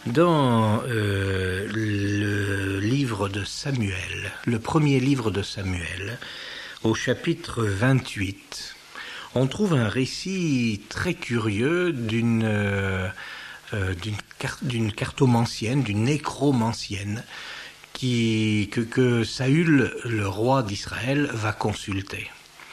Dans le livre de Samuel, le premier livre de Samuel, au chapitre 28, on trouve un récit très curieux d'une cartomancienne, d'une nécromancienne, que Saül, le roi d'Israël, va consulter.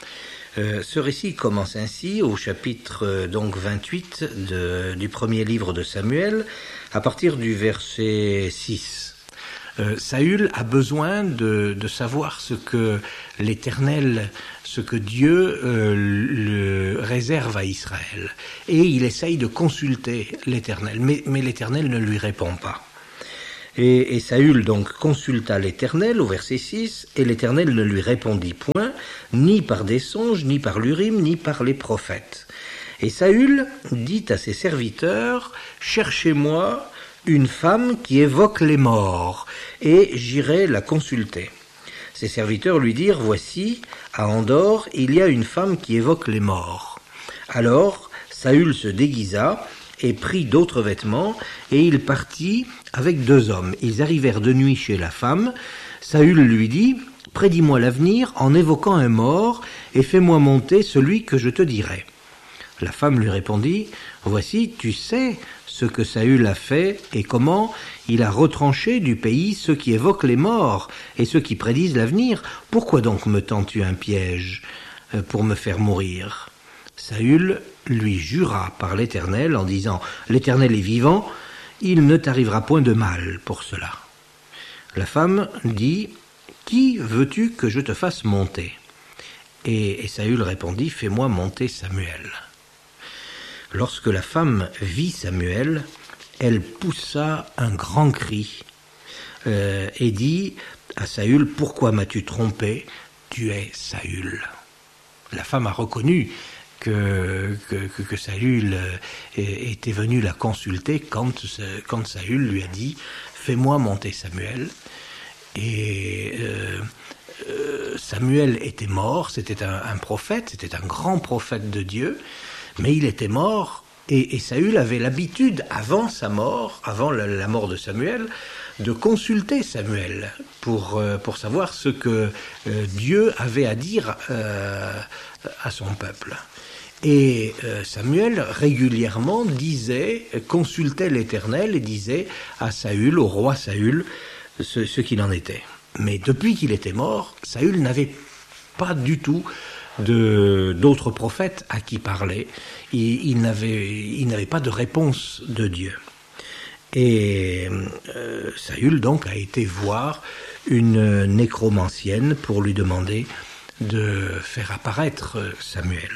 Ce récit commence ainsi au chapitre 28 du premier livre de Samuel, à partir du verset 6. Saül a besoin de savoir ce que l'Éternel, ce que Dieu le réserve à Israël. Et il essaye de consulter l'Éternel, mais l'Éternel ne lui répond pas. Et Saül donc consulta l'Éternel au verset 6, et l'Éternel ne lui répondit point, ni par des songes, ni par l'Urim, ni par les prophètes. Et Saül dit à ses serviteurs, « Cherchez-moi une femme qui évoque les morts, et j'irai la consulter. » Ses serviteurs lui dirent, « Voici, à Endor, il y a une femme qui évoque les morts. » Alors Saül se déguisa, et prit d'autres vêtements, et il partit avec 2 hommes. Ils arrivèrent de nuit chez la femme. Saül lui dit, « Prédis-moi l'avenir en évoquant un mort, et fais-moi monter celui que je te dirai. » La femme lui répondit, « Voici, tu sais ce que Saül a fait, et comment il a retranché du pays ceux qui évoquent les morts, et ceux qui prédisent l'avenir. Pourquoi donc me tends-tu un piège pour me faire mourir ?» Saül lui jura par l'Éternel en disant « L'Éternel est vivant, il ne t'arrivera point de mal pour cela. » La femme dit « Qui veux-tu que je te fasse monter ?» Et Saül répondit « Fais-moi monter Samuel. » Lorsque la femme vit Samuel, elle poussa un grand cri et dit à Saül « Pourquoi m'as-tu trompé? Tu es Saül. » La femme a reconnu que Saül était venu la consulter quand Saül lui a dit « Fais-moi monter Samuel ». Et Samuel était mort, c'était un prophète, c'était un grand prophète de Dieu, mais il était mort, et Saül avait l'habitude, avant sa mort, avant la mort de Samuel, de consulter Samuel pour savoir ce que Dieu avait à dire à son peuple. Et Samuel régulièrement consultait l'Éternel et disait à Saül, au roi Saül, ce qu'il en était. Mais depuis qu'il était mort, Saül n'avait pas du tout d'autres prophètes à qui parler. Il n'avait pas de réponse de Dieu. Et Saül donc a été voir une nécromancienne pour lui demander de faire apparaître Samuel.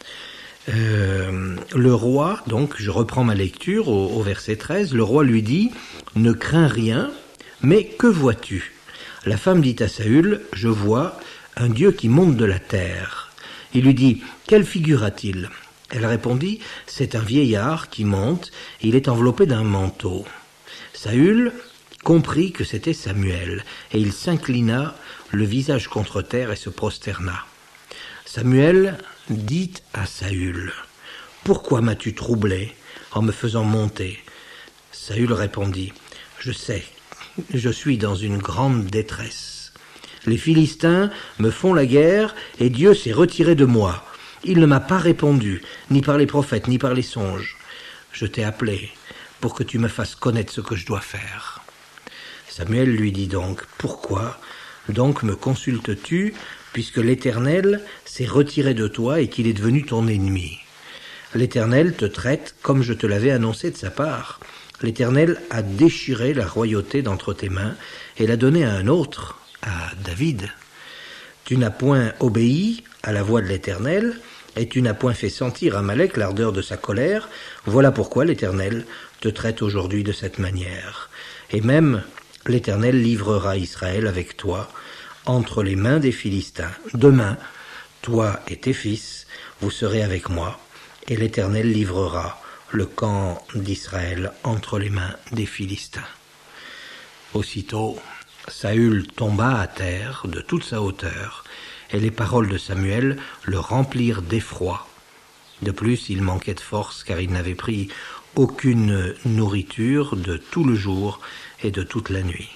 Le roi, donc je reprends ma lecture au verset 13, le roi lui dit « Ne crains rien, mais que vois-tu » La femme dit à Saül « Je vois un Dieu qui monte de la terre. » Il lui dit « Quelle figure a-t-il » Elle répondit « C'est un vieillard qui monte, il est enveloppé d'un manteau. » Saül comprit que c'était Samuel, et il s'inclina le visage contre terre et se prosterna. Samuel dit à Saül « Pourquoi m'as-tu troublé en me faisant monter ?» Saül répondit « Je sais, je suis dans une grande détresse. Les Philistins me font la guerre et Dieu s'est retiré de moi. Il ne m'a pas répondu, ni par les prophètes, ni par les songes. Je t'ai appelé pour que tu me fasses connaître ce que je dois faire. » Samuel lui dit donc « Pourquoi donc me consultes-tu, puisque l'Éternel s'est retiré de toi et qu'il est devenu ton ennemi? L'Éternel te traite comme je te l'avais annoncé de sa part. L'Éternel a déchiré la royauté d'entre tes mains et l'a donnée à un autre, à David. Tu n'as point obéi à la voix de l'Éternel, et tu n'as point fait sentir à Amalek l'ardeur de sa colère. Voilà pourquoi l'Éternel te traite aujourd'hui de cette manière. Et même l'Éternel livrera Israël avec toi entre les mains des Philistins. Demain, toi et tes fils, vous serez avec moi, et l'Éternel livrera le camp d'Israël entre les mains des Philistins. » Aussitôt, Saül tomba à terre de toute sa hauteur, et les paroles de Samuel le remplirent d'effroi. De plus, il manquait de force, car il n'avait pris aucune nourriture de tout le jour et de toute la nuit.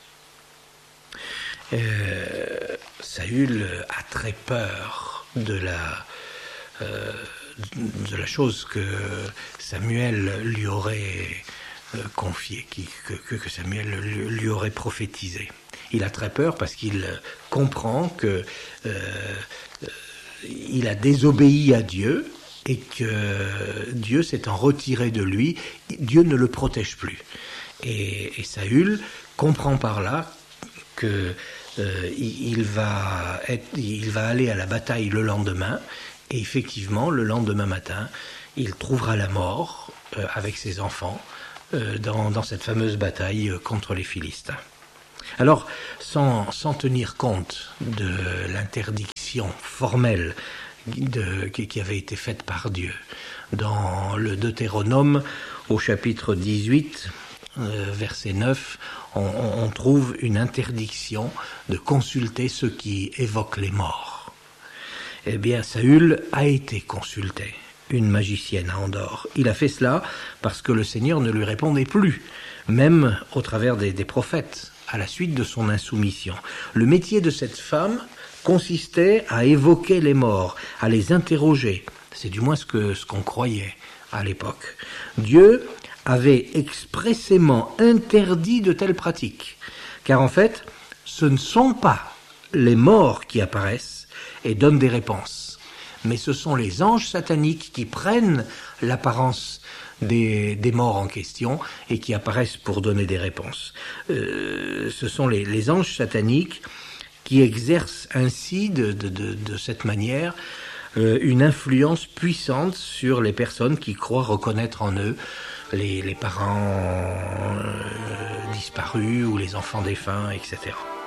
Saül a très peur de la chose que Samuel lui aurait confiée, que Samuel lui aurait prophétisé. Il a très peur parce qu'il comprend que il a désobéi à Dieu et que Dieu s'étant retiré de lui, Dieu ne le protège plus. Et Saül comprend par là que il va aller à la bataille le lendemain, et effectivement, le lendemain matin, il trouvera la mort avec ses enfants dans cette fameuse bataille contre les Philistins. Alors, sans tenir compte de l'interdiction formelle qui avait été faite par Dieu, dans le Deutéronome, au chapitre 18, verset 9, on trouve une interdiction de consulter ceux qui évoquent les morts. Eh bien, Saül a été consulté, une magicienne à Endor. Il a fait cela parce que le Seigneur ne lui répondait plus, même au travers des prophètes, à la suite de son insoumission. Le métier de cette femme consistait à évoquer les morts, à les interroger. C'est du moins ce qu'on croyait à l'époque. Dieu avait expressément interdit de telles pratiques, car en fait, ce ne sont pas les morts qui apparaissent et donnent des réponses, mais ce sont les anges sataniques qui prennent l'apparence des morts en question et qui apparaissent pour donner des réponses. Ce sont les anges sataniques qui exercent ainsi, de cette manière, une influence puissante sur les personnes qui croient reconnaître en eux les parents disparus ou les enfants défunts, etc.